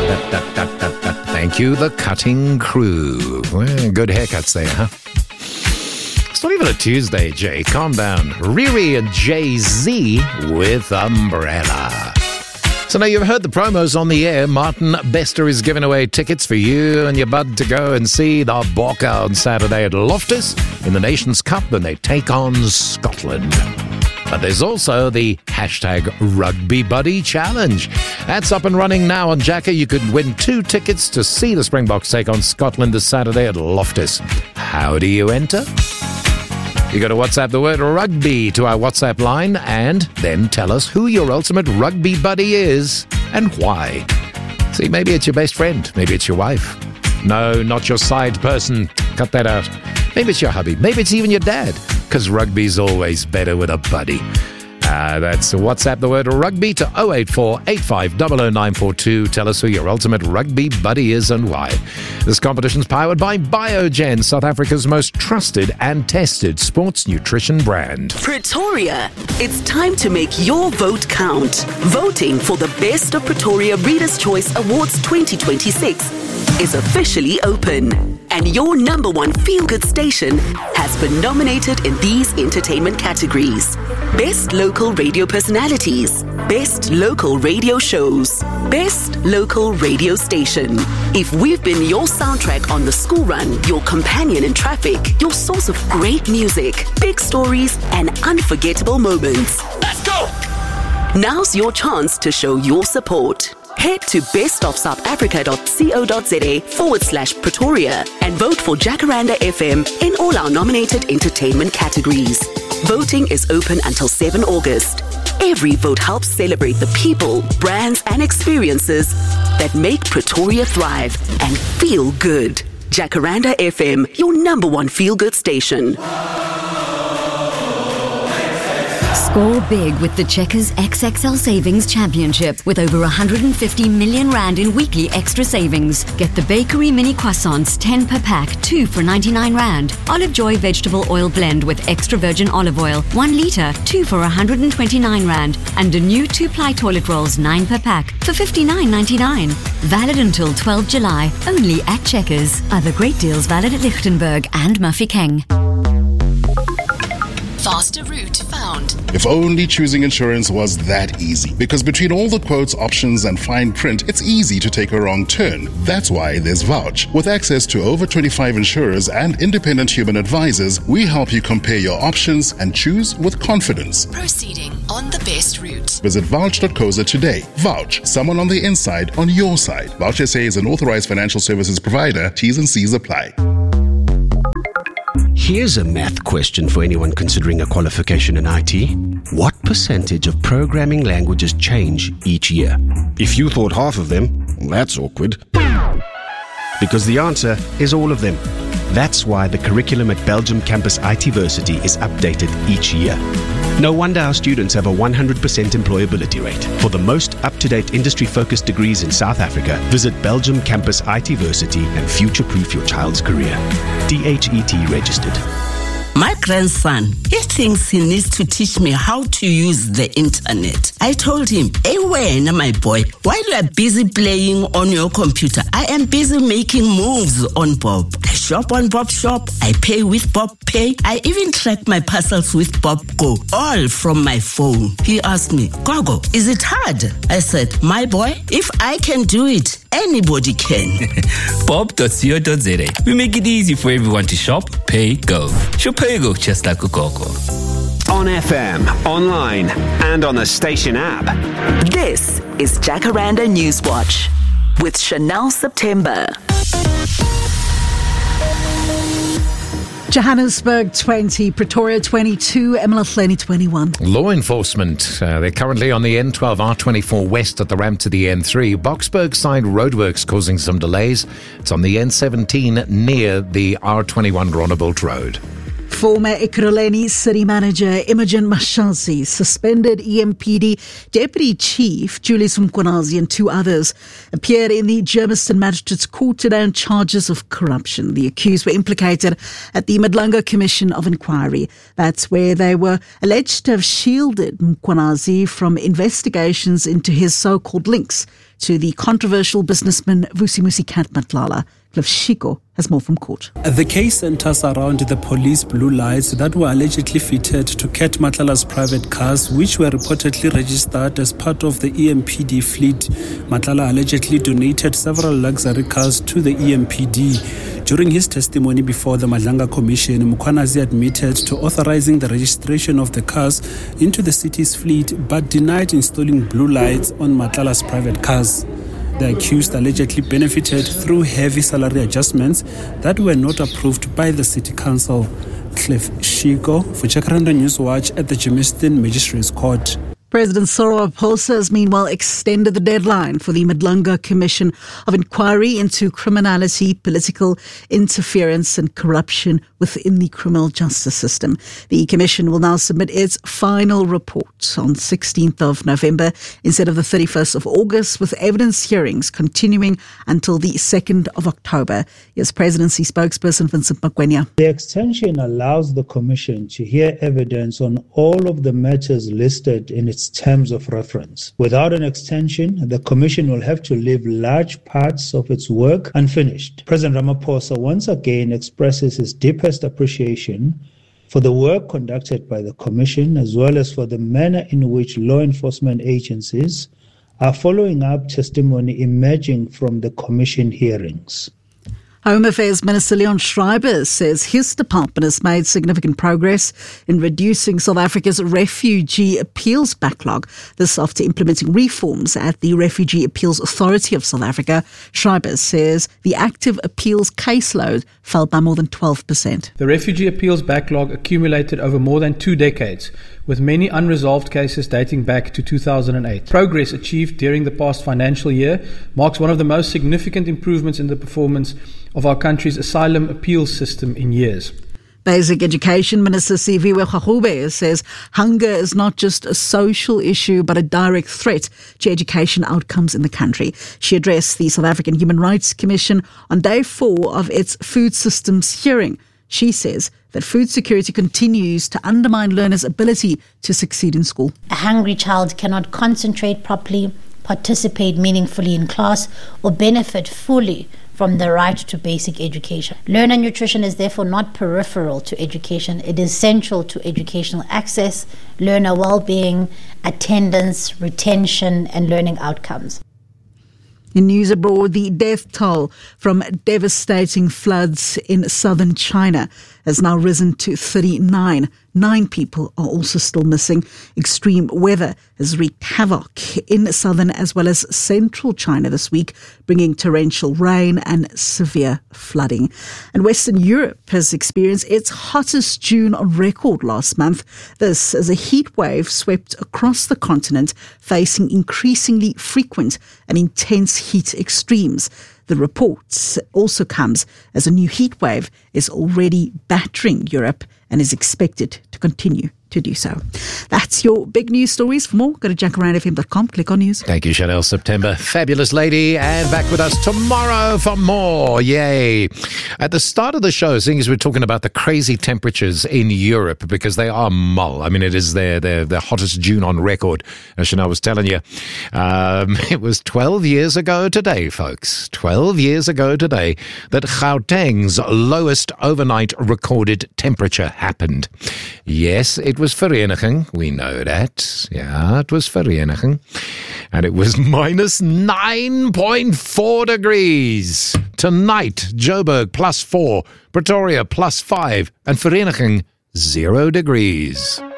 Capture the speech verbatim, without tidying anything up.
Thank you, the cutting crew. Well, good haircuts there, huh? It's not even a Tuesday, Jay. Calm down. Riri and Jay-Z with Umbrella. So now you've heard the promos on the air. Martin Bester is giving away tickets for you and your bud to go and see the Bokke on Saturday at Loftus in the Nations Cup when they take on Scotland. But there's also the hashtag Rugby Buddy Challenge. That's up and running now on Jacker. You could win two tickets to see the Springboks take on Scotland this Saturday at Loftus. How do you enter? You got to WhatsApp the word rugby to our WhatsApp line and then tell us who your ultimate rugby buddy is and why. See, maybe it's your best friend. Maybe it's your wife. No, not your side person. Cut that out. Maybe it's your hubby. Maybe it's even your dad. Because rugby's always better with a buddy. Uh, that's WhatsApp the word rugby to oh eight four, eight five zero zero nine four two. Tell us who your ultimate rugby buddy is and why. This competition's powered by Biogen, South Africa's most trusted and tested sports nutrition brand. Pretoria, it's time to make your vote count. Voting for the Best of Pretoria Reader's Choice Awards twenty twenty-six is officially open. And your number one feel-good station has been nominated in these entertainment categories. Best Local Radio Personalities, Best Local Radio Shows, Best Local Radio Station. If we've been your soundtrack on the school run, your companion in traffic, your source of great music, big stories, and unforgettable moments. Let's go! Now's your chance to show your support. Head to bestofsouthafrica.co.za forward slash Pretoria and vote for Jacaranda F M in all our nominated entertainment categories. Voting is open until seventh of August. Every vote helps celebrate the people, brands, and experiences that make Pretoria thrive and feel good. Jacaranda F M, your number one feel-good station. Score big with the Checkers X X L Savings Championship with over one hundred fifty million rand in weekly extra savings. Get the bakery mini croissants ten per pack, two for ninety-nine rand. Olive Joy vegetable oil blend with extra virgin olive oil, one litre, two for one hundred twenty-nine rand. And a new two-ply toilet rolls, nine per pack for fifty-nine ninety-nine. Valid until twelfth of July, only at Checkers. Other great deals valid at Lichtenberg and Mafeking. Faster route found. If only choosing insurance was that easy. Because between all the quotes, options, and fine print, it's easy to take a wrong turn. That's why there's Vouch. With access to over twenty-five insurers and independent human advisors, we help you compare your options and choose with confidence. Proceeding on the best route. Visit vouch dot co za today. Vouch, someone on the inside on your side. Vouch S A is an authorized financial services provider. T's and C's apply. Here's a math question for anyone considering a qualification in I T. What percentage of programming languages change each year? If you thought half of them, that's awkward. Because the answer is all of them. That's why the curriculum at Belgium Campus ITversity is updated each year. No wonder our students have a one hundred percent employability rate. For the most up-to-date industry-focused degrees in South Africa, visit Belgium Campus ITversity and future-proof your child's career. D H E T registered. My grandson, he thinks he needs to teach me how to use the internet. I told him, hey, when, my boy, while you are busy playing on your computer, I am busy making moves on Bob. I shop on Bob Shop. I pay with Bob Pay. I even track my parcels with Bob Go, all from my phone. He asked me, Gogo, is it hard? I said, my boy, if I can do it, anybody can. bob dot co dot za. We make it easy for everyone to shop, pay, go. Shop, pay, go, just like a Gogo. On F M, online, and on the station app. This is Jacaranda Newswatch with Chanel September. Johannesburg twenty, Pretoria twenty-two, eMalahleni twenty-one. Law enforcement, uh, they're currently on the N twelve R twenty-four west at the ramp to the N three. Boksburg side roadworks causing some delays. It's on the N seventeen near the R twenty-one Ronnebold Road. Former Ekurhuleni City Manager Imogen Mashazi suspended E M P D Deputy Chief Julius Mkhwanazi and two others appeared in the Germiston Magistrates Court today on charges of corruption. The accused were implicated at the Madlanga Commission of Inquiry. That's where they were alleged to have shielded Mkhwanazi from investigations into his so-called links to the controversial businessman Vusimusi Cat Matlala. Cliff Shiko has more from court. The case centers around the police blue lights that were allegedly fitted to Cat Matlala's private cars, which were reportedly registered as part of the E M P D fleet. Matlala allegedly donated several luxury cars to the E M P D. During his testimony before the Madlanga Commission, Mukwanazi admitted to authorizing the registration of the cars into the city's fleet, but denied installing blue lights on Matlala's private cars. The accused allegedly benefited through heavy salary adjustments that were not approved by the City Council. Cliff Shiko for Jacaranda News Watch at the Germiston Magistrates Court. President Cyril Ramaphosa has meanwhile extended the deadline for the Madlanga Commission of Inquiry into criminality, political interference and corruption within the criminal justice system. The commission will now submit its final report on sixteenth of November instead of the thirty-first of August, with evidence hearings continuing until the second of October. Yes, Presidency spokesperson Vincent Magwenya. The extension allows the commission to hear evidence on all of the matters listed in its terms of reference. Without an extension, the Commission will have to leave large parts of its work unfinished. President Ramaphosa once again expresses his deepest appreciation for the work conducted by the Commission, as well as for the manner in which law enforcement agencies are following up testimony emerging from the Commission hearings. Home Affairs Minister Leon Schreiber says his department has made significant progress in reducing South Africa's refugee appeals backlog. This after implementing reforms at the Refugee Appeals Authority of South Africa. Schreiber says the active appeals caseload fell by more than twelve percent. The refugee appeals backlog accumulated over more than two decades, with many unresolved cases dating back to two thousand eight. Progress achieved during the past financial year marks one of the most significant improvements in the performance of our country's asylum appeals system in years. Basic Education Minister Siviwe Kgagube says hunger is not just a social issue but a direct threat to education outcomes in the country. She addressed the South African Human Rights Commission on day four of its food systems hearing. She says that food security continues to undermine learners' ability to succeed in school. A hungry child cannot concentrate properly, participate meaningfully in class, or benefit fully from the right to basic education. Learner nutrition is therefore not peripheral to education. It is central to educational access, learner well-being, attendance, retention, and learning outcomes. In news abroad, the death toll from devastating floods in southern China has now risen to thirty-nine. Nine people are also still missing. Extreme weather has wreaked havoc in southern as well as central China this week, bringing torrential rain and severe flooding. And Western Europe has experienced its hottest June on record last month. This as a heat wave swept across the continent, facing increasingly frequent and intense heat extremes. The report also comes as a new heat wave is already battering Europe and is expected to continue to do so. That's your big news stories. For more, go to jacaranda f m dot com, click on news. Thank you, Chanel September. Fabulous lady. And back with us tomorrow for more. Yay. At the start of the show, seeing as we're talking about the crazy temperatures in Europe, because they are mull. I mean, it is their, their, their hottest June on record, as Chanel was telling you. Um, it was twelve years ago today, folks. twelve years ago today that Gauteng's lowest overnight recorded temperature happened. Yes, it was Vereniging. We know that. Yeah, it was Vereniging. And it was minus nine point four degrees. Tonight, Joburg plus four, Pretoria plus five, and Vereniging zero degrees.